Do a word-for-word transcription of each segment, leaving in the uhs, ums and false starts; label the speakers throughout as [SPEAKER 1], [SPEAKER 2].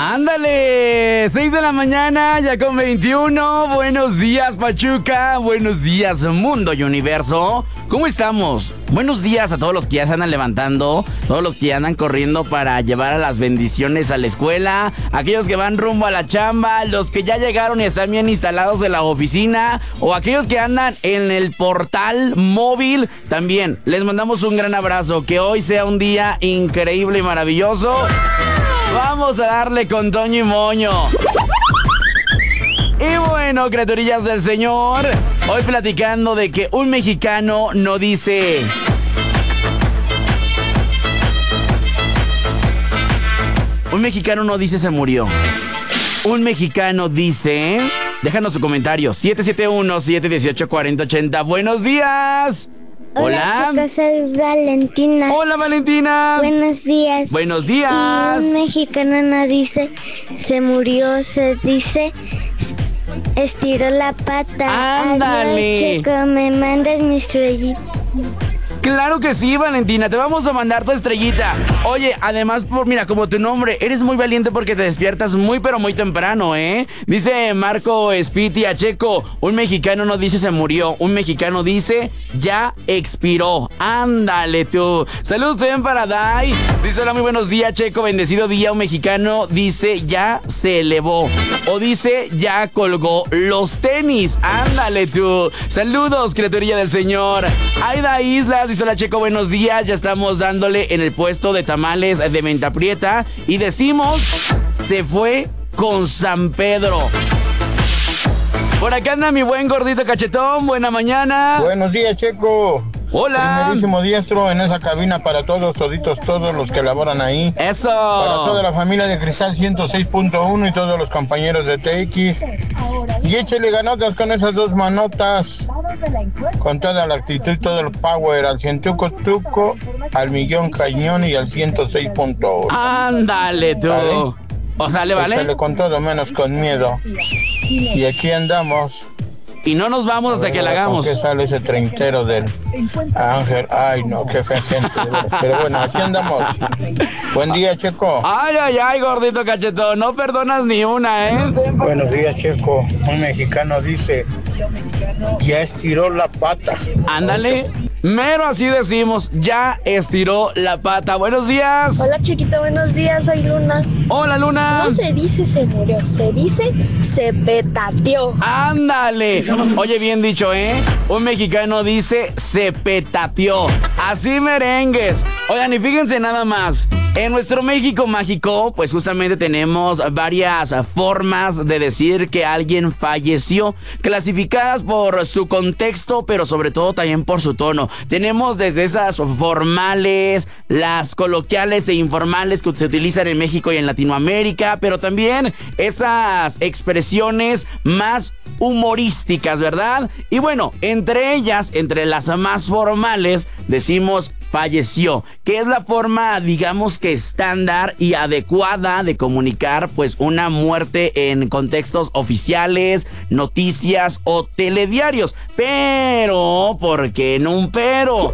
[SPEAKER 1] Ándale, seis de la mañana, ya con veintiuno. Buenos días, Pachuca. Buenos días, mundo y universo. ¿Cómo estamos? Buenos días a todos los que ya se andan levantando, todos los que ya andan corriendo para llevar a las bendiciones a la escuela, aquellos que van rumbo a la chamba, los que ya llegaron y están bien instalados en la oficina, o aquellos que andan en el portal móvil. También les mandamos un gran abrazo. Que hoy sea un día increíble y maravilloso. Vamos a darle con Toño y Moño. Y bueno, criaturillas del Señor, hoy platicando de que un mexicano no dice... Un mexicano no dice se murió. Un mexicano dice... Déjanos tu comentario. siete siete uno, siete uno ocho, cuatro cero ocho cero. ¡Buenos días!
[SPEAKER 2] Hola, Hola chicos, soy Valentina.
[SPEAKER 1] Hola, Valentina.
[SPEAKER 2] Buenos días.
[SPEAKER 1] Buenos días.
[SPEAKER 2] Y un mexicano no dice se murió, se dice estiró la pata.
[SPEAKER 1] Ándale.
[SPEAKER 2] Adiós, chico, me mandas mi estrellita.
[SPEAKER 1] Claro que sí, Valentina, te vamos a mandar tu estrellita. Oye, además, por mira, como tu nombre, eres muy valiente porque te despiertas muy pero muy temprano, ¿eh? Dice Marco Spiti a Checo, un mexicano no dice se murió, un mexicano dice ya expiró. Ándale tú. Saludos también para Dai. Dice hola, muy buenos días, Checo, bendecido día. Un mexicano dice ya se elevó. O dice ya colgó los tenis. Ándale tú. Saludos, criaturilla del Señor. Aida Islas. Dice hola, Checo, buenos días. Ya estamos dándole en el puesto de tamales de Menta Prieta y decimos se fue con San Pedro. Por acá anda mi buen gordito cachetón. Buena mañana.
[SPEAKER 3] Buenos días, Checo.
[SPEAKER 1] Hola.
[SPEAKER 3] Primerísimo diestro en esa cabina para todos, toditos, todos los que laboran ahí.
[SPEAKER 1] Eso.
[SPEAKER 3] Para toda la familia de Cristal ciento seis punto uno y todos los compañeros de T X. Y échele ganotas con esas dos manotas. Con toda la actitud y todo el power. Al cientuco truco, al millón cañón y al ciento seis punto uno.
[SPEAKER 1] Ándale tú. ¿Vale? O sea, ¿le vale?
[SPEAKER 3] Échale con todo menos con miedo. Y aquí andamos.
[SPEAKER 1] Y no nos vamos hasta que la hagamos.
[SPEAKER 3] ¿Con qué sale ese treintero del Ángel? Ay, no, qué fea gente. Pero bueno, aquí andamos. Buen día, Checo.
[SPEAKER 1] Ay, ay, ay, gordito cachetón. No perdonas ni una, ¿eh?
[SPEAKER 3] Buenos días, Checo. Un mexicano dice, ya estiró la pata.
[SPEAKER 1] Ándale. Mero así decimos, ya estiró la pata. Buenos días.
[SPEAKER 4] Hola, chiquito, buenos días, soy Luna.
[SPEAKER 1] Hola, Luna.
[SPEAKER 4] No se dice se murió, se dice se petateó.
[SPEAKER 1] Ándale. Oye, bien dicho, ¿eh? Un mexicano dice se petateó. Así merengues. Oigan, y fíjense nada más. En nuestro México mágico, pues justamente tenemos varias formas de decir que alguien falleció, clasificadas por su contexto, pero sobre todo también por su tono. Tenemos desde esas formales, las coloquiales e informales que se utilizan en México y en Latinoamérica, pero también estas expresiones más humorísticas, ¿verdad? Y bueno, entre ellas, entre las más formales, decimos falleció, que es la forma, digamos que estándar y adecuada de comunicar pues una muerte en contextos oficiales, noticias o telediarios. Pero, ¿por qué no un pero?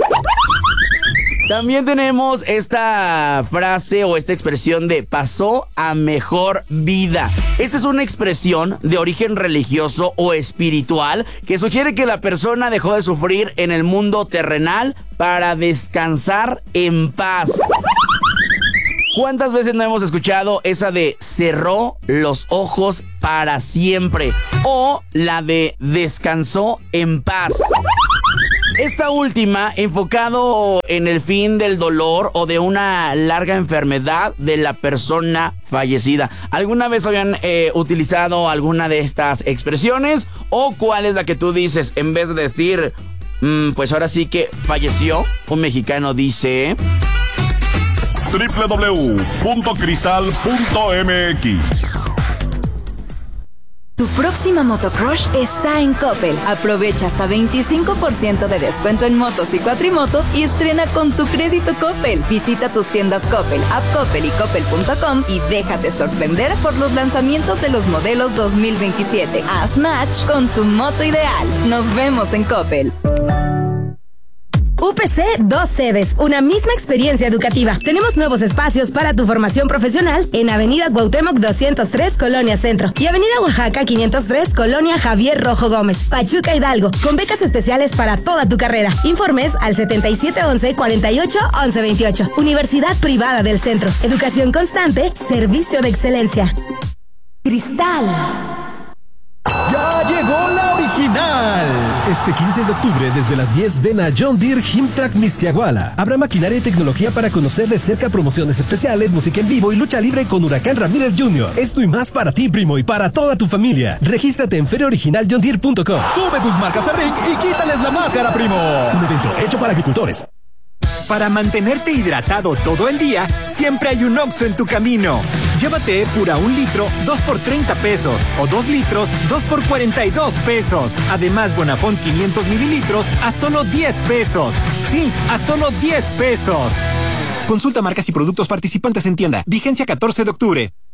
[SPEAKER 1] También tenemos esta frase o esta expresión de pasó a mejor vida. Esta es una expresión de origen religioso o espiritual que sugiere que la persona dejó de sufrir en el mundo terrenal para descansar en paz. ¿Cuántas veces no hemos escuchado esa de cerró los ojos para siempre? O la de descansó en paz. Esta última, enfocado en el fin del dolor o de una larga enfermedad de la persona fallecida. ¿Alguna vez habían eh, utilizado alguna de estas expresiones? ¿O cuál es la que tú dices en vez de decir, mmm, pues ahora sí que falleció? Un mexicano dice...
[SPEAKER 5] doble u doble u doble u punto cristal punto m x.
[SPEAKER 6] Tu próxima motocrush está en Coppel. Aprovecha hasta veinticinco por ciento de descuento en motos y cuatrimotos y estrena con tu crédito Coppel. Visita tus tiendas Coppel, App Coppel y Coppel punto com y déjate sorprender por los lanzamientos de los modelos dos mil veintisiete. Haz match con tu moto ideal. Nos vemos en Coppel.
[SPEAKER 7] U P C, dos sedes, una misma experiencia educativa. Tenemos nuevos espacios para tu formación profesional en Avenida Cuauhtémoc doscientos tres, Colonia Centro, y Avenida Oaxaca quinientos tres, Colonia Javier Rojo Gómez, Pachuca Hidalgo, con becas especiales para toda tu carrera. Informes al setenta y siete once, cuarenta y ocho, once veintiocho. Universidad Privada del Centro. Educación constante, servicio de excelencia.
[SPEAKER 6] Cristal.
[SPEAKER 8] ¡Ya llegó la original! Este quince de octubre, desde las diez, ven a John Deere Himtrack Mixquiahuala. Habrá maquinaria y tecnología para conocer de cerca promociones especiales, música en vivo y lucha libre con Huracán Ramírez junior Esto y más para ti, primo, y para toda tu familia. Regístrate en feria original john deere punto com.
[SPEAKER 9] Sube tus marcas a R I C y quítales la máscara, primo.
[SPEAKER 8] Un evento hecho para agricultores.
[SPEAKER 9] Para mantenerte hidratado todo el día, siempre hay un Oxxo en tu camino. Llévate Epura un litro, dos por treinta pesos. O dos litros, dos por cuarenta y dos pesos. Además, Bonafont quinientos mililitros a solo diez pesos. Sí, a solo diez pesos. Consulta marcas y productos participantes en tienda. Vigencia catorce de octubre.